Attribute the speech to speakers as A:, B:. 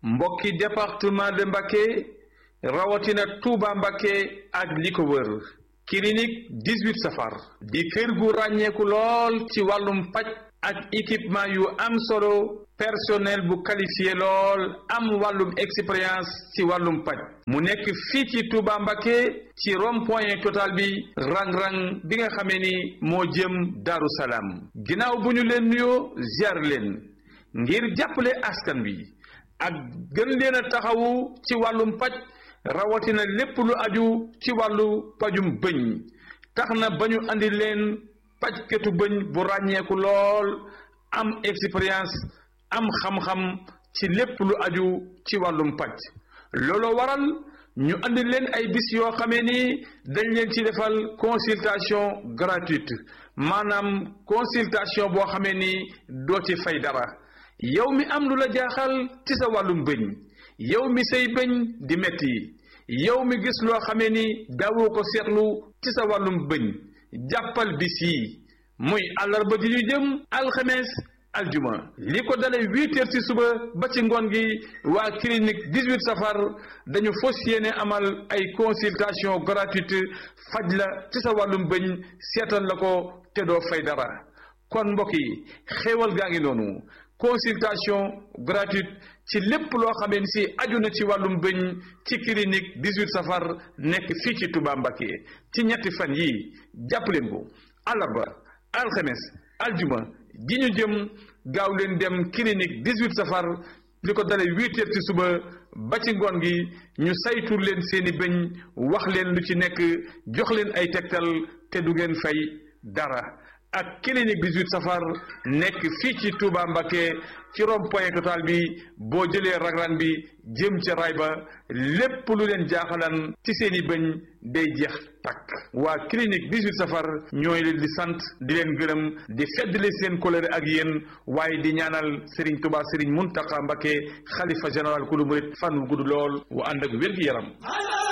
A: mbokki département de Mbacké rawatina Touba Mbacké ak li ko wër clinique 18 safar di kër gu ràññeeku lool ci wàllum paj ak équipement yu am solo personnel bu qualifié lool am wàllum expérience ci wàllum paj mu nekk fii ci Touba Mbacké ci rond-point total bi rang-rang bi nga xamee ni moo jëm Daaru Salaam ginnaaw bu ñu leen nuyoo ziar leen ngir jàppale askan bi ak gën leen a taxawu ci wàllum paj rawatina lépp lu aju ci wàllu pajum bëñ tax na ba ñu andi leen pajkatu bëñ bu ràññeeku lool am expérience am xam-xam ci lépp lu aju ci wàllum paj looloo waral ñu andi leen ay bis yoo xamee ni dañ leen ci defal consultation gratuite maanaam consultation boo xamee ni doo ci fay dara yow mi am lu la jaaxal ci sa wàllum bëñ yow mi say bëñ di metti yow mi gis loo xamee ni daawoo ko seetlu ci sa wàllum bëñ jàppal bis yi muy àllarba ji ñu jëm alxames aljuma li ko dale 8 heures ci suba ba ci ngoon gi waa clinique 18 safar dañu fas yéene amal ay consultation gratuite faj la ci sa wàllum bëñ seetal la ko te doo fay dara kon mbokk yi xéewal gaa ngi noonu consultation gratuite ci lépp loo xamee ni si aju na ci wàllum bëñ ci clinique 18 safar nekk fii ci Touba Mbacké ci ñetti fan yii jàpp leen ko àllarba alxames aljuma ji ñu jëm gaaw leen dem clinique 18 safar li ko dalee 8 heures ci suba ba ci ngoon gi ñu saytu leen seeni bëñ wax leen lu ci nekk jox leen ay tegtal te du ngeen fay dara ak clinique 18 safar nekk fii ci Touba Mbacké ci rond-point total bi boo jëlee raglan bi jëm ca raay ba lépp lu leen jaaxalan ci seeni bëñ day jeex takk waa clinique 18 safar ñooy leen di sant di leen gërëm di feddali seen kóllëre ak yéen waaye di ñaanal Serigne Touba Serigne Mountakha Mbacké xalifa général kulu murit fan wu gudd lool wa ànd ak wér-gi-yaram